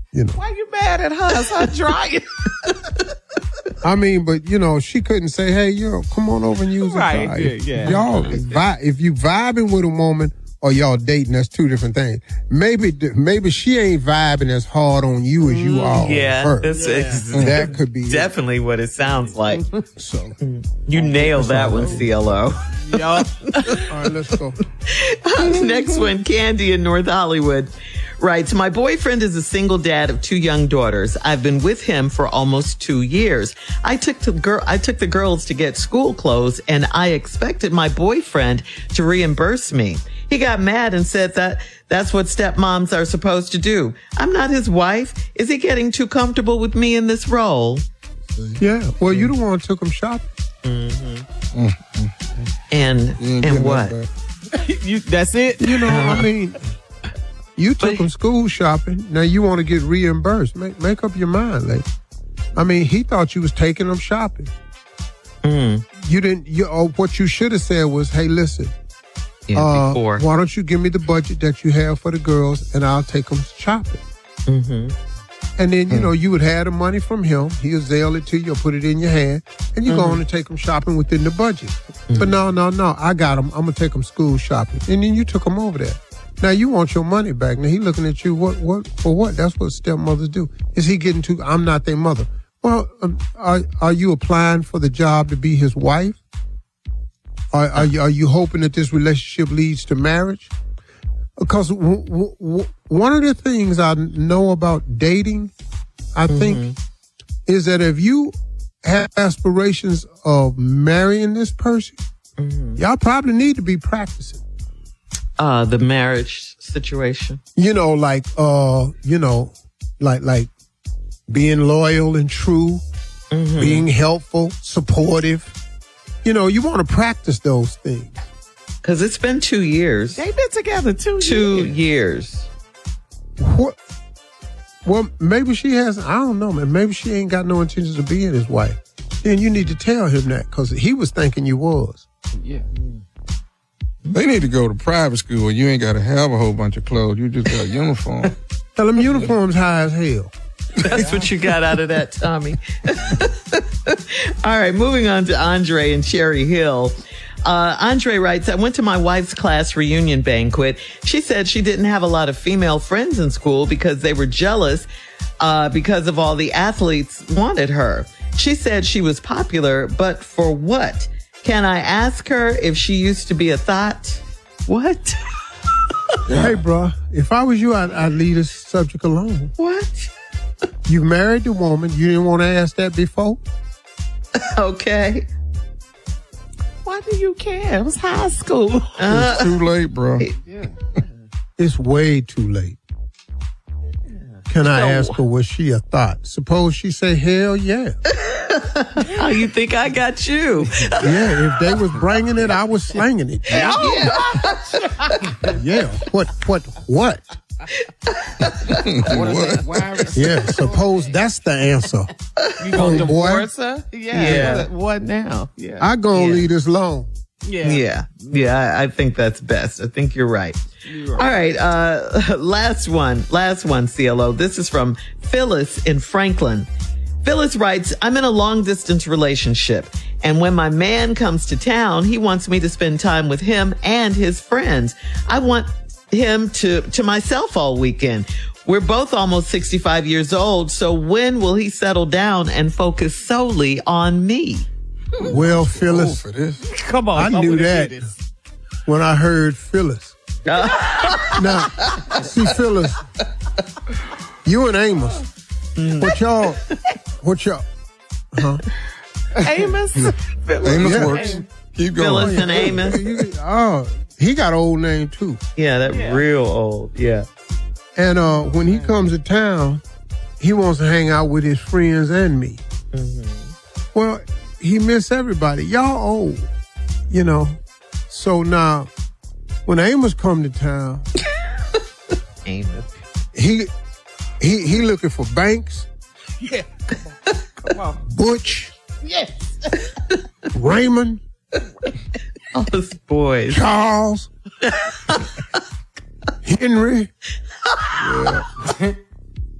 you know. Why you mad at her? It's her dryer. I mean, but she couldn't say, "Hey, come on over and use the dryer." Right? Yeah. Y'all, if you vibing with a woman or y'all dating, that's two different things. Maybe she ain't vibing as hard on you as you are on her. That could be definitely what it sounds like. So you nailed that one, CLO. Yup. All right, let's go. Next one, Candy in North Hollywood writes, my boyfriend is a single dad of 2 young daughters. I've been with him for almost 2 years. I took the girls to get school clothes, and I expected my boyfriend to reimburse me. He got mad and said that that's what stepmoms are supposed to do. I'm not his wife. Is he getting too comfortable with me in this role? Yeah. Well, you the one who took him shopping. Mm-hmm. And what? That's it? I mean, you took him school shopping. Now you want to get reimbursed. Make up your mind, lady. I mean, he thought you was taking him shopping. You didn't. What you should have said was, "Hey, listen. Before. Why don't you give me the budget that you have for the girls, and I'll take them shopping." Mm-hmm. And then you would have the money from him. He'll Zelle it to you or put it in your hand, and you go on and take them shopping within the budget. But no, I got them. I'm gonna take them school shopping, and then you took them over there. Now you want your money back. Now he looking at you. What for? What? That's what stepmothers do. Is he getting too? I'm not their mother. Well, are you applying for the job to be his wife? Are you hoping that this relationship leads to marriage? Because one of the things I know about dating, I think, is that if you have aspirations of marrying this person, y'all probably need to be practicing. The marriage situation. Like being loyal and true, being helpful, supportive. You want to practice those things. Because it's been 2 years. They've been together 2 years. 2 years. What? Well, maybe she has. I don't know, man. Maybe she ain't got no intentions of being his wife. Then you need to tell him that, because he was thinking you was. Yeah. They need to go to private school. You ain't got to have a whole bunch of clothes. You just got a uniform. Tell them uniforms high as hell. That's what you got out of that, Tommy. All right, moving on to Andre in Cherry Hill. Andre writes, I went to my wife's class reunion banquet. She said she didn't have a lot of female friends in school because they were jealous because of all the athletes wanted her. She said she was popular, but for what? Can I ask her if she used to be a thought? What? Hey, bro, if I was you, I'd leave this subject alone. What? You married the woman. You didn't want to ask that before? Okay. Why do you care? It was high school. It's too late, bro. It's way too late. Can I ask her, was she a thought? Suppose she say, hell yeah. How you think I got you? Yeah, if they was bringing it, I was slanging it. Yeah. Yeah. What? Yeah, suppose that's the answer. You gonna divorce her? Yeah. What now? Yeah. I gonna leave this alone. Yeah, I think that's best. I think you're right. All right, last one, CLO. This is from Phyllis in Franklin. Phyllis writes, I'm in a long distance relationship, and when my man comes to town, he wants me to spend time with him and his friends. I want him to myself all weekend. We're both almost 65 years old, so when will he settle down and focus solely on me? Well, Phyllis, come on, I knew that when I heard Phyllis. Now, see, Phyllis, you and Amos, what y'all, Amos? Amos works. Keep going. Phyllis and Amos. Oh, he got an old name too. Yeah, real old. Yeah. And when he comes to town, he wants to hang out with his friends and me. Mm-hmm. Well, he miss everybody. Y'all old, So now, when Amos come to town, Amos, he looking for Banks. Yeah, come on. Butch. Yes. Raymond. all those boys. Charles. Henry.